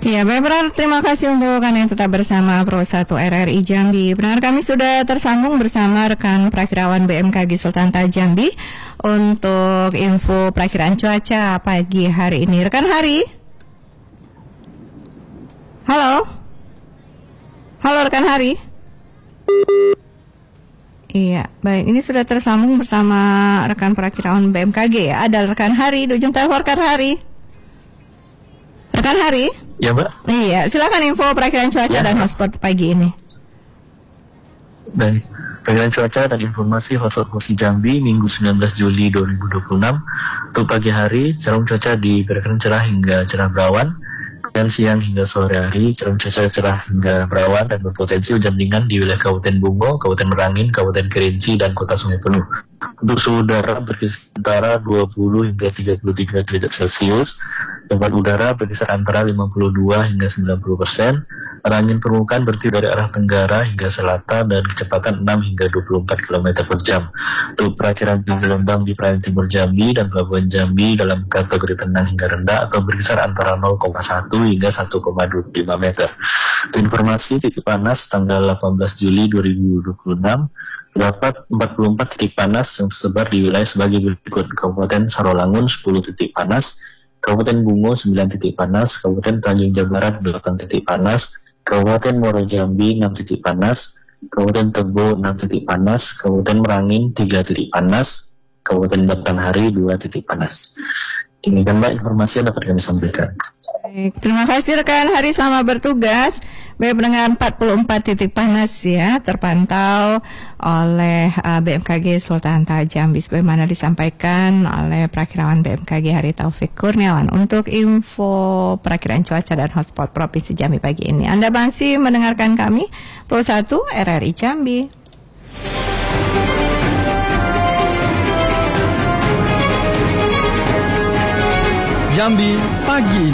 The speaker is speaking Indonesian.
Ya, baik benar. Terima kasih untuk Anda yang tetap bersama Pro 1 RRI Jambi. Benar, kami sudah tersambung bersama rekan Prakirawan BMKG Sultanata Jambi untuk info perakiraan cuaca pagi hari ini. Rekan Hari. Halo. Halo rekan Hari. Iya, baik. Ini sudah tersambung bersama rekan Prakirawan BMKG ya. Ada rekan Hari di ujung telepon. Rekan Hari. Rekan Hari? Ya, Mbak. Iya, silakan info perakiraan cuaca dan hotspot pagi ini. Baik, perakiraan cuaca dan informasi hotspot Provinsi Jambi Minggu 19 Juli 2026. Untuk pagi hari, cerah cuaca diperkirakan cerah hingga cerah berawan. Dan siang hingga sore hari, cerah cuaca cerah hingga berawan dan berpotensi hujan ringan di wilayah Kabupaten Bungo, Kabupaten Merangin, Kabupaten Kerinci, dan Kota Sungai Penuh. Untuk suhu udara berkisar antara 20 hingga 33 derajat Celcius. Tempat udara berkisar antara 52 hingga 90%. Angin permukaan bertiup dari arah tenggara hingga selatan dan kecepatan 6 hingga 24 km per jam. Untuk perakiraan gelombang di perairan timur Jambi dan Pelabuhan Jambi dalam kategori tenang hingga rendah atau berkisar antara 0,1 hingga 1,25 meter. Untuk informasi titik panas tanggal 18 Juli 2026 terdapat 44 titik panas yang tersebar di wilayah sebagai berikut: Kabupaten Sarolangun 10 titik panas, Kabupaten Bungo 9 titik panas, Kabupaten Tanjung Jabatan 8 titik panas, Kabupaten Muaro Jambi 6 titik panas, Kabupaten Tebo 6 titik panas, Kabupaten Merangin 3 titik panas, Kabupaten Batanghari 2 titik panas. Demikian Mbak informasi yang dapat kami sampaikan. Baik, terima kasih rekan Hari, selamat bertugas. Baik, dengan 44 titik panas ya terpantau oleh BMKG Sultanata Jambi sebagaimana disampaikan oleh Prakirawan BMKG Hari Taufik Kurniawan untuk info perakiraan cuaca dan hotspot Provinsi Jambi pagi ini. Anda masih mendengarkan kami Pro 1 RRI Jambi. Jambi pagi.